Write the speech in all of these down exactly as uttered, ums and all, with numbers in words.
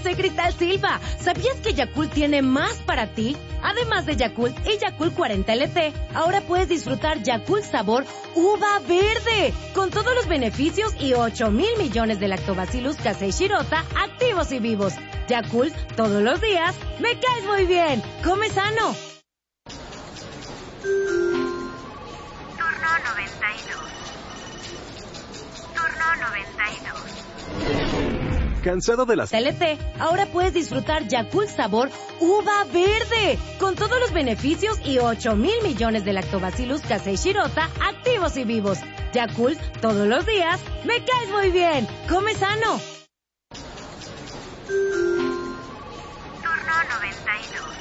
soy Cristal Silva. ¿Sabías que Yakult tiene más para ti? Además de Yakult y Yakult cuarenta L T, ahora puedes disfrutar Yakult sabor uva verde, con todos los beneficios y ocho mil millones de lactobacillus casei shirota activos y vivos. Yakult, todos los días, me caes muy bien. Come sano. Turno noventa y dos. Turno noventa y dos. ¿Cansado de las L T? Ahora puedes disfrutar Yakult sabor uva verde, con todos los beneficios y ocho mil millones de lactobacillus casei shirota activos y vivos. Yakult, todos los días, me caes muy bien. Come sano. Turno noventa y dos.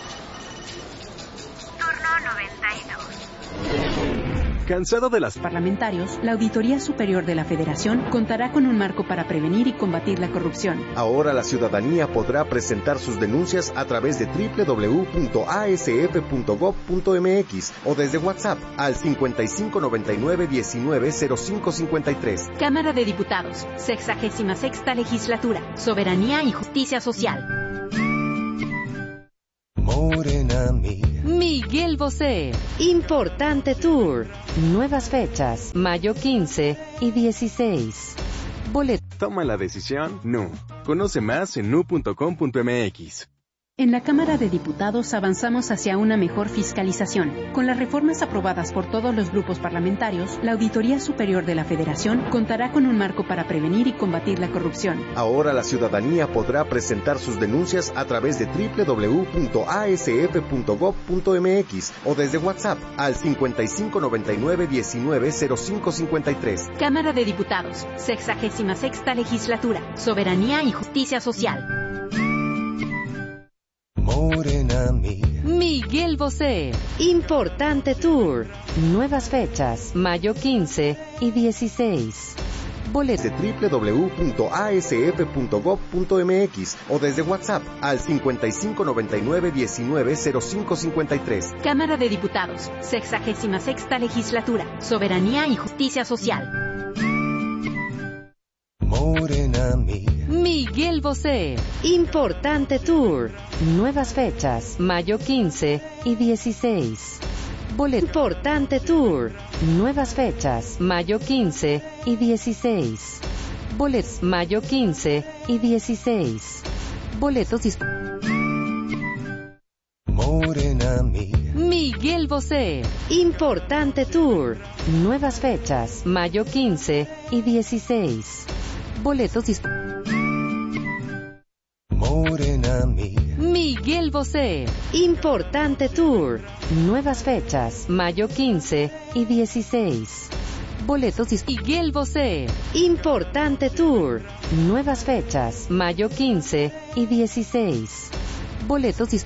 Turno noventa y dos. ¿Cansado de las parlamentarios? La Auditoría Superior de la Federación contará con un marco para prevenir y combatir la corrupción. Ahora la ciudadanía podrá presentar sus denuncias a través de doble u doble u doble u punto a s f punto gob punto m x o desde WhatsApp al cincuenta y cinco noventa y nueve diecinueve cero cinco cincuenta y tres. Cámara de Diputados, sexagésima sexta Legislatura, Soberanía y Justicia Social. Morena mía. Miguel Bosé. Importante Tour. Nuevas fechas, mayo quince y dieciséis. Boleto. ¿Toma la decisión? No. Conoce más en nu punto com punto m x. En la Cámara de Diputados avanzamos hacia una mejor fiscalización. Con las reformas aprobadas por todos los grupos parlamentarios, la Auditoría Superior de la Federación contará con un marco para prevenir y combatir la corrupción. Ahora la ciudadanía podrá presentar sus denuncias a través de doble u doble u doble u punto a s f punto gob punto m x o desde WhatsApp al cincuenta y cinco noventa y nueve diecinueve cero cinco cincuenta y tres. Cámara de Diputados, sexagésima sexta Legislatura, Soberanía y Justicia Social. Morena mía. Miguel Bosé. Importante Tour. Nuevas fechas, mayo quince y dieciséis. Boleto. De doble u doble u doble u punto a s f punto gob punto m x o desde WhatsApp al cincuenta y cinco noventa y nueve diecinueve cero cinco cincuenta y tres. Cámara de Diputados, sexagésima sexta Legislatura, Soberanía y Justicia Social. Morena mía. Miguel Bosé. Importante Tour. Nuevas fechas, mayo quince y dieciséis. Boleto. Importante Tour. Nuevas fechas, mayo quince y dieciséis. Boletos, mayo quince y dieciséis. Boletos disponibles. Morena mía. Miguel Bosé. Importante Tour. Nuevas fechas, mayo quince y dieciséis. Boletos disponibles. Morena mía. Miguel Bosé. Importante Tour. Nuevas fechas, mayo quince y dieciséis. Boletos disponibles. Miguel Bosé. Importante Tour. Nuevas fechas, mayo quince y dieciséis. Boletos disponibles.